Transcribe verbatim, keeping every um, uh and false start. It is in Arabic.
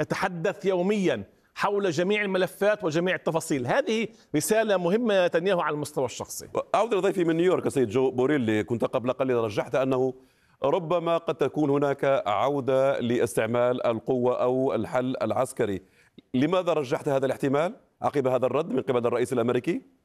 يتحدث يوميا حول جميع الملفات وجميع التفاصيل. هذه رسالة مهمة يا نتنياهو على المستوى الشخصي. أعود لضيفي من نيويورك السيد جو بوريلي. كنت قبل قليل رجحت أنه ربما قد تكون هناك عودة لاستعمال القوة أو الحل العسكري. لماذا رجحت هذا الاحتمال عقب هذا الرد من قبل الرئيس الأمريكي؟